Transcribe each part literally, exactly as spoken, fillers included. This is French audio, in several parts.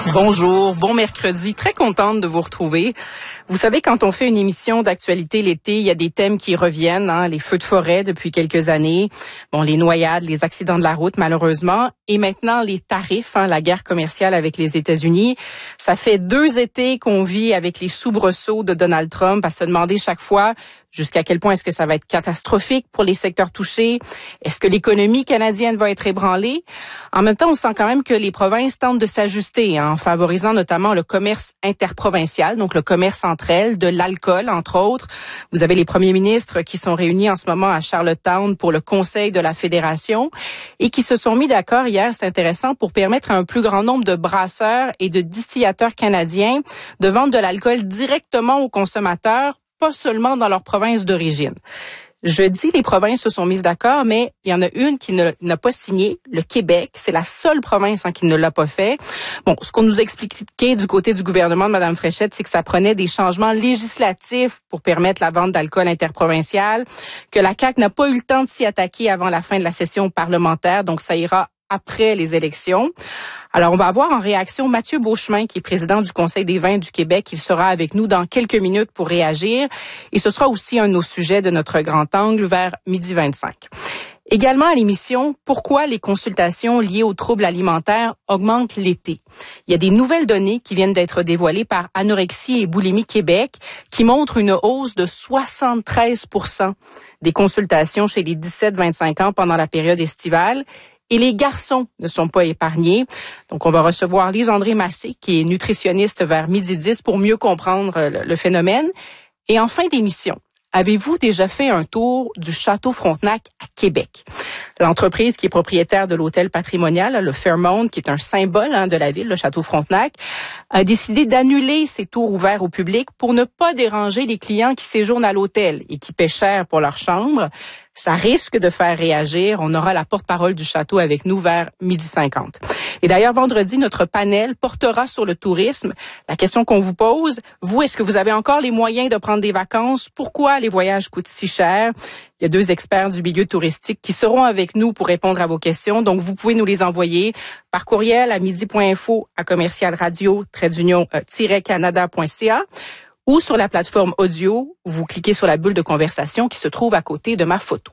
Bonjour, bon mercredi, très contente de vous retrouver. Vous savez, quand on fait une émission d'actualité l'été, il y a des thèmes qui reviennent, hein, les feux de forêt depuis quelques années, bon, les noyades, les accidents de la route malheureusement, et maintenant les tarifs, hein, la guerre commerciale avec les États-Unis. Ça fait deux étés qu'on vit avec les soubresauts de Donald Trump à se demander chaque fois jusqu'à quel point est-ce que ça va être catastrophique pour les secteurs touchés? Est-ce que l'économie canadienne va être ébranlée? En même temps, on sent quand même que les provinces tentent de s'ajuster, hein, en favorisant notamment le commerce interprovincial, donc le commerce entre elles, de l'alcool, entre autres. Vous avez les premiers ministres qui sont réunis en ce moment à Charlottetown pour le Conseil de la Fédération et qui se sont mis d'accord hier, c'est intéressant, pour permettre à un plus grand nombre de brasseurs et de distillateurs canadiens de vendre de l'alcool directement aux consommateurs, pas seulement dans leur province d'origine. Je dis les provinces se sont mises d'accord, mais il y en a une qui ne, n'a pas signé, le Québec. C'est la seule province hein, qui ne l'a pas fait. Bon, ce qu'on nous a expliqué du côté du gouvernement de Mme Fréchette, c'est que ça prenait des changements législatifs pour permettre la vente d'alcool interprovincial, que la C A Q n'a pas eu le temps de s'y attaquer avant la fin de la session parlementaire, donc ça ira après les élections. Alors, on va avoir en réaction Mathieu Beauchemin, qui est président du Conseil des vins du Québec. Il sera avec nous dans quelques minutes pour réagir. Et ce sera aussi un de nos sujets de notre grand angle vers midi vingt-cinq. Également à l'émission, pourquoi les consultations liées aux troubles alimentaires augmentent l'été. Il y a des nouvelles données qui viennent d'être dévoilées par Anorexie et Boulimie Québec qui montrent une hausse de soixante-treize pour cent des consultations chez les dix-sept vingt-cinq ans pendant la période estivale. Et les garçons ne sont pas épargnés. Donc, on va recevoir Lise-André Massé, qui est nutritionniste vers midi dix pour mieux comprendre le, le phénomène. Et en fin d'émission, avez-vous déjà fait un tour du Château Frontenac à Québec? L'entreprise qui est propriétaire de l'hôtel patrimonial, le Fairmont, qui est un symbole hein, de la ville, le Château Frontenac, a décidé d'annuler ses tours ouverts au public pour ne pas déranger les clients qui séjournent à l'hôtel et qui paient cher pour leur chambre. Ça risque de faire réagir. On aura la porte-parole du château avec nous vers midi cinquante. Et d'ailleurs, vendredi, notre panel portera sur le tourisme. La question qu'on vous pose, vous, est-ce que vous avez encore les moyens de prendre des vacances? Pourquoi les voyages coûtent si cher? Il y a deux experts du milieu touristique qui seront avec nous pour répondre à vos questions. Donc, vous pouvez nous les envoyer par courriel à midi point info à commercial radio trait d'union tiret canada point c a. Ou sur la plateforme audio, vous cliquez sur la bulle de conversation qui se trouve à côté de ma photo.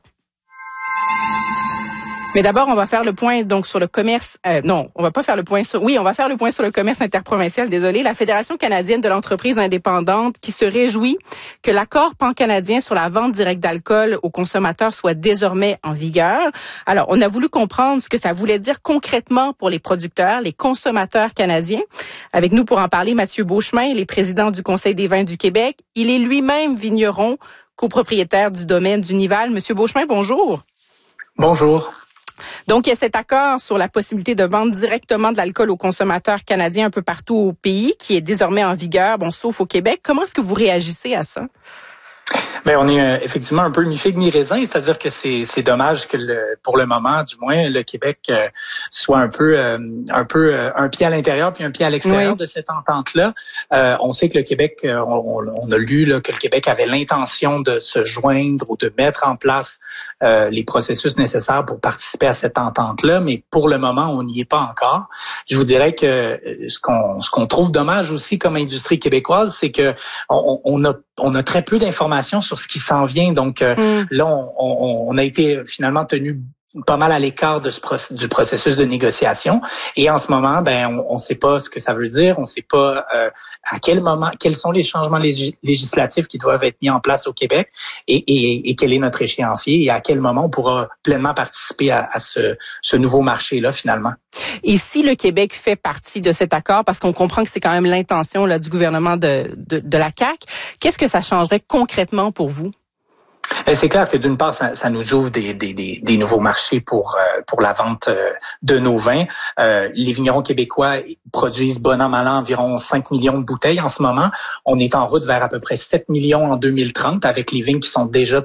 Mais d'abord, on va faire le point donc sur le commerce. Euh, non, on va pas faire le point sur. Oui, on va faire le point sur le commerce interprovincial. Désolé, la Fédération canadienne de l'entreprise indépendante qui se réjouit que l'accord pan-canadien sur la vente directe d'alcool aux consommateurs soit désormais en vigueur. Alors, on a voulu comprendre ce que ça voulait dire concrètement pour les producteurs, les consommateurs canadiens. Avec nous pour en parler, Mathieu Beauchemin, il est président du Conseil des vins du Québec. Il est lui-même vigneron, copropriétaire du domaine du Nival. Monsieur Beauchemin, bonjour. Bonjour. Donc, il y a cet accord sur la possibilité de vendre directement de l'alcool aux consommateurs canadiens un peu partout au pays, qui est désormais en vigueur, bon, sauf au Québec. Comment est-ce que vous réagissez à ça? Ben, on est euh, effectivement un peu ni figue ni raisin, c'est-à-dire que c'est c'est dommage que le, pour le moment, du moins, le Québec euh, soit un peu euh, un peu euh, un pied à l'intérieur puis un pied à l'extérieur oui. de cette entente-là. Euh, on sait que le Québec, euh, on, on a lu là, que le Québec avait l'intention de se joindre ou de mettre en place euh, les processus nécessaires pour participer à cette entente-là, mais pour le moment, on n'y est pas encore. Je vous dirais que ce qu'on ce qu'on trouve dommage aussi comme industrie québécoise, c'est que on, on a on a très peu d'informations sur ce qui s'en vient. Donc euh, mm. là, on, on, on a été finalement tenu pas mal à l'écart de ce proc- du processus de négociation. Et en ce moment, ben, on ne sait pas ce que ça veut dire. On ne sait pas euh, à quel moment, quels sont les changements lég- législatifs qui doivent être mis en place au Québec et, et, et quel est notre échéancier et à quel moment on pourra pleinement participer à, à ce, ce nouveau marché-là, finalement. Et si le Québec fait partie de cet accord, parce qu'on comprend que c'est quand même l'intention là, du gouvernement de, de, de la C A Q, qu'est-ce que ça changerait concrètement pour vous? C'est clair que d'une part, ça, ça nous ouvre des, des, des, des nouveaux marchés pour euh, pour la vente euh, de nos vins. Euh, les vignerons québécois produisent bon an mal an environ cinq millions de bouteilles en ce moment. On est en route vers à peu près sept millions en deux mille trente avec les vignes qui sont déjà